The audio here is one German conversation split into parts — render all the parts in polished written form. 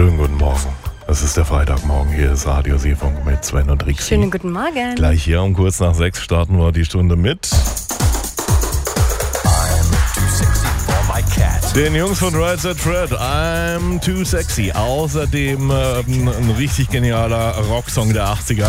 Schönen guten Morgen. Es ist der Freitagmorgen. Hier ist Radio Seefunk mit Sven und Rixi. Schönen guten Morgen. Gleich hier um kurz nach 6 starten wir die Stunde mit den Jungs von Right Said Fred, I'm Too Sexy. Außerdem ein richtig genialer Rocksong der 80er.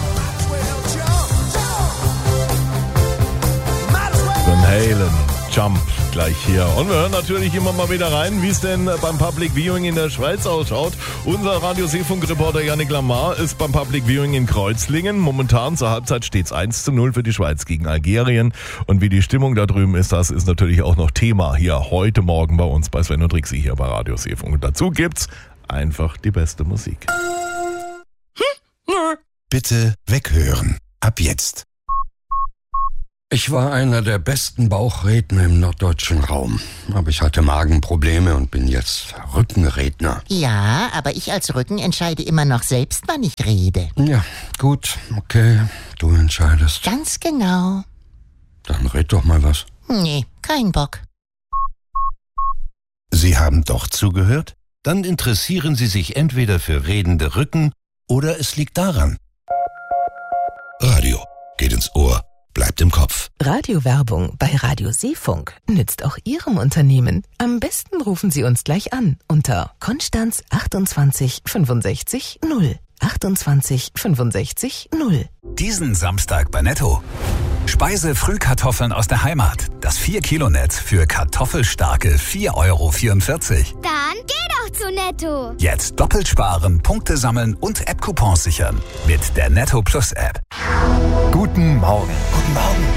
Van Halen, Jump, gleich hier. Und wir hören natürlich immer mal wieder rein, wie es denn beim Public Viewing in der Schweiz ausschaut. Unser Radio Seefunk-Reporter Yannick Lamar ist beim Public Viewing in Kreuzlingen. Momentan zur Halbzeit steht es 1:0 für die Schweiz gegen Algerien. Und wie die Stimmung da drüben ist, das ist natürlich auch noch Thema hier heute Morgen bei uns bei Sven und Rixi hier bei Radio Seefunk. Und dazu gibt's einfach die beste Musik. Bitte weghören. Ab jetzt. Ich war einer der besten Bauchredner im norddeutschen Raum. Aber ich hatte Magenprobleme und bin jetzt Rückenredner. Ja, aber ich als Rücken entscheide immer noch selbst, wann ich rede. Ja, gut, okay, du entscheidest. Ganz genau. Dann red doch mal was. Nee, kein Bock. Sie haben doch zugehört? Dann interessieren Sie sich entweder für redende Rücken oder es liegt daran. Radio geht ins Ohr. Bleibt im Kopf. Radiowerbung bei Radio Seefunk nützt auch Ihrem Unternehmen. Am besten rufen Sie uns gleich an unter Konstanz 28 65 0. 28 65 0. Diesen Samstag bei Netto. Speise-Frühkartoffeln aus der Heimat. Das 4-Kilo-Netz für kartoffelstarke 4,44 €. Dann geh doch zu Netto. Jetzt doppelt sparen, Punkte sammeln und App-Coupons sichern. Mit der Netto Plus App. Guten Morgen. Guten Morgen.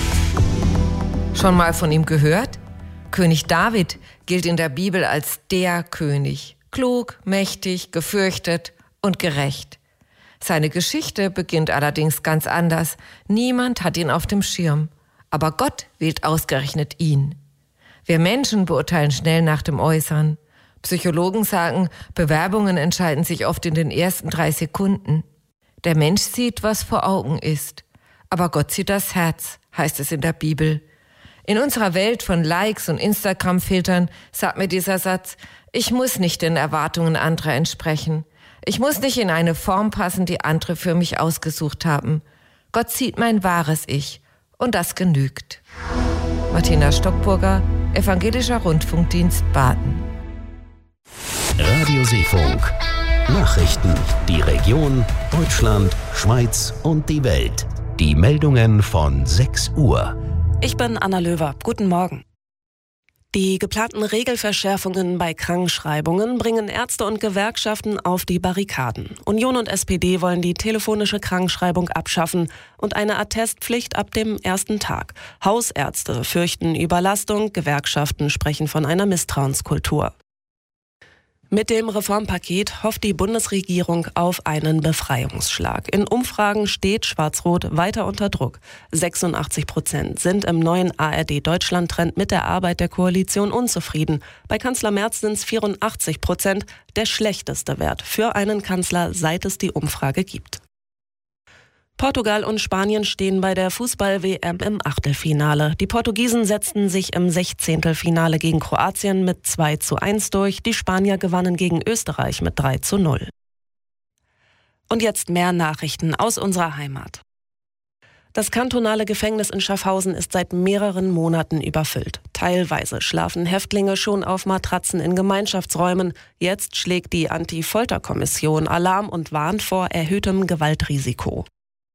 Schon mal von ihm gehört? König David gilt in der Bibel als der König. Klug, mächtig, gefürchtet und gerecht. Seine Geschichte beginnt allerdings ganz anders. Niemand hat ihn auf dem Schirm. Aber Gott wählt ausgerechnet ihn. Wir Menschen beurteilen schnell nach dem Äußeren. Psychologen sagen, Bewerbungen entscheiden sich oft in den ersten 3 Sekunden. Der Mensch sieht, was vor Augen ist. Aber Gott sieht das Herz, heißt es in der Bibel. In unserer Welt von Likes und Instagram-Filtern sagt mir dieser Satz, ich muss nicht den Erwartungen anderer entsprechen. Ich muss nicht in eine Form passen, die andere für mich ausgesucht haben. Gott sieht mein wahres Ich und das genügt. Martina Stockburger, Evangelischer Rundfunkdienst Baden. Radio Seefunk. Nachrichten, die Region, Deutschland, Schweiz und die Welt. Die Meldungen von 6 Uhr. Ich bin Anna Löwer. Guten Morgen. Die geplanten Regelverschärfungen bei Krankschreibungen bringen Ärzte und Gewerkschaften auf die Barrikaden. Union und SPD wollen die telefonische Krankschreibung abschaffen und eine Attestpflicht ab dem ersten Tag. Hausärzte fürchten Überlastung, Gewerkschaften sprechen von einer Misstrauenskultur. Mit dem Reformpaket hofft die Bundesregierung auf einen Befreiungsschlag. In Umfragen steht Schwarz-Rot weiter unter Druck. 86% sind im neuen ARD-Deutschland-Trend mit der Arbeit der Koalition unzufrieden. Bei Kanzler Merz sind es 84%, der schlechteste Wert für einen Kanzler, seit es die Umfrage gibt. Portugal und Spanien stehen bei der Fußball-WM im Achtelfinale. Die Portugiesen setzten sich im 16. gegen Kroatien mit 2:1 durch. Die Spanier gewannen gegen Österreich mit 3:0. Und jetzt mehr Nachrichten aus unserer Heimat. Das kantonale Gefängnis in Schaffhausen ist seit mehreren Monaten überfüllt. Teilweise schlafen Häftlinge schon auf Matratzen in Gemeinschaftsräumen. Jetzt schlägt die Anti-Folter-Kommission Alarm und warnt vor erhöhtem Gewaltrisiko.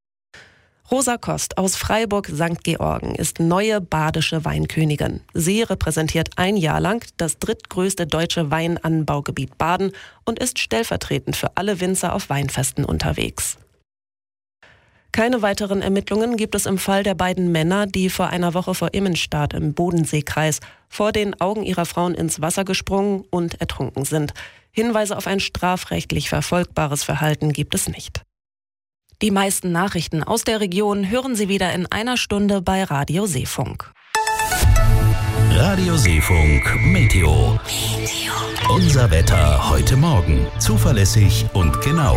Rosa Kost aus Freiburg-St. Georgen ist neue badische Weinkönigin. Sie repräsentiert ein Jahr lang das drittgrößte deutsche Weinanbaugebiet Baden und ist stellvertretend für alle Winzer auf Weinfesten unterwegs. Keine weiteren Ermittlungen gibt es im Fall der beiden Männer, die vor einer Woche vor Immenstadt im Bodenseekreis vor den Augen ihrer Frauen ins Wasser gesprungen und ertrunken sind. Hinweise auf ein strafrechtlich verfolgbares Verhalten gibt es nicht. Die meisten Nachrichten aus der Region hören Sie wieder in einer Stunde bei Radio Seefunk. Radio Seefunk Meteo. Unser Wetter heute Morgen. Zuverlässig und genau.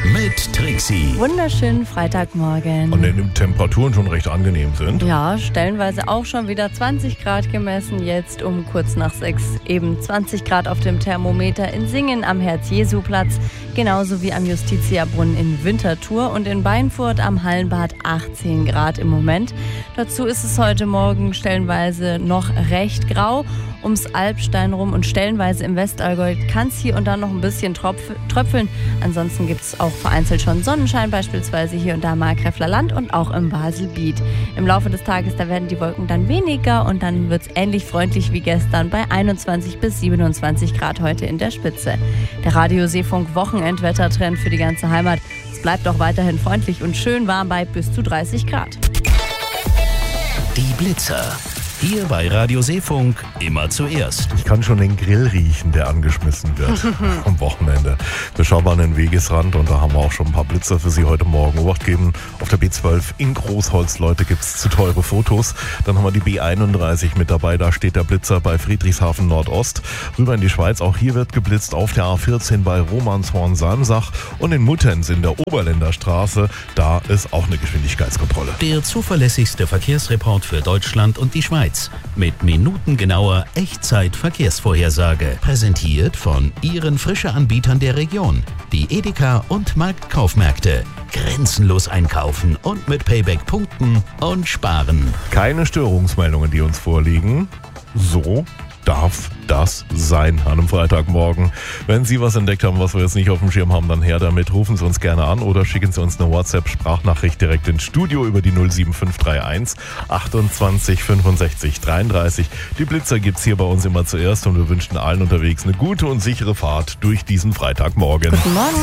mit Trixie. Wunderschönen Freitagmorgen. Und wenn die Temperaturen schon recht angenehm sind. Ja, stellenweise auch schon wieder 20 Grad gemessen, jetzt um kurz nach 6 eben 20 Grad auf dem Thermometer in Singen am Herz-Jesu-Platz, genauso wie am Justitia-Brunnen in Winterthur und in Beinfurt am Hallenbad 18 Grad im Moment. Dazu ist es heute Morgen stellenweise noch recht grau. Ums Alpstein rum und stellenweise im Westallgäu kann es hier und da noch ein bisschen tröpfeln. Ansonsten gibt es auch vereinzelt schon Sonnenschein, beispielsweise hier und da Markgräfler Land und auch im Baselbiet. Im Laufe des Tages, da werden die Wolken dann weniger und dann wird es ähnlich freundlich wie gestern bei 21 bis 27 Grad heute in der Spitze. Der Radio Seefunk Wochenendwettertrend für die ganze Heimat. Es bleibt auch weiterhin freundlich und schön warm bei bis zu 30 Grad. Die Blitzer. Hier bei Radio Seefunk immer zuerst. Ich kann schon den Grill riechen, der angeschmissen wird am Wochenende. Wir schauen an den Wegesrand und da haben wir auch schon ein paar Blitzer für Sie heute Morgen. Obacht geben, auf der B12 in Großholz, Leute, gibt es zu teure Fotos. Dann haben wir die B31 mit dabei, da steht der Blitzer bei Friedrichshafen Nordost. Rüber in die Schweiz, auch hier wird geblitzt auf der A14 bei Romanshorn-Samsach und in Muttenz in der Oberländer Straße. Da ist auch eine Geschwindigkeitskontrolle. Der zuverlässigste Verkehrsreport für Deutschland und die Schweiz. Mit minutengenauer Echtzeit-Verkehrsvorhersage. Präsentiert von Ihren Frische-Anbietern der Region. Die Edeka und Marktkaufmärkte. Grenzenlos einkaufen und mit Payback punkten und sparen. Keine Störungsmeldungen, die uns vorliegen. So darf das sein an einem Freitagmorgen. Wenn Sie was entdeckt haben, was wir jetzt nicht auf dem Schirm haben, dann her damit. Rufen Sie uns gerne an oder schicken Sie uns eine WhatsApp-Sprachnachricht direkt ins Studio über die 07531 28 65 33. Die Blitzer gibt's hier bei uns immer zuerst und wir wünschen allen unterwegs eine gute und sichere Fahrt durch diesen Freitagmorgen. Guten Morgen.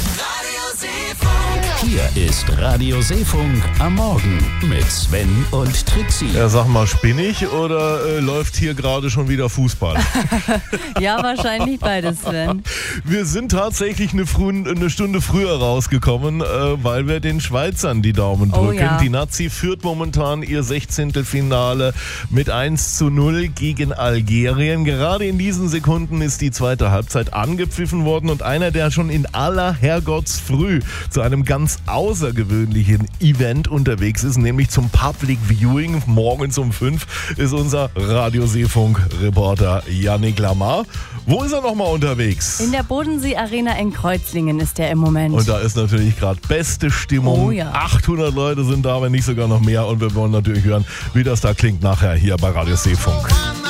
Hier ist Radio Seefunk am Morgen mit Sven und Trixie. Ja, sag mal, spinnig oder läuft hier gerade schon wieder Fußball? Ja, wahrscheinlich beides, Sven. Wir sind tatsächlich eine Stunde früher rausgekommen, weil wir den Schweizern die Daumen drücken. Ja. Die Nazi führt momentan ihr 16. Finale mit 1:0 gegen Algerien. Gerade in diesen Sekunden ist die zweite Halbzeit angepfiffen worden und einer, der schon in aller Herrgottsfrüh zu einem ganz außergewöhnlichen Event unterwegs ist, nämlich zum Public Viewing. Morgens um 5 ist unser Radio Seefunk-Reporter Yannick Lamar. Wo ist er nochmal unterwegs? In der Bodensee Arena in Kreuzlingen ist er im Moment. Und da ist natürlich gerade beste Stimmung. Oh ja. 800 Leute sind da, wenn nicht sogar noch mehr. Und wir wollen natürlich hören, wie das da klingt nachher hier bei Radio Seefunk.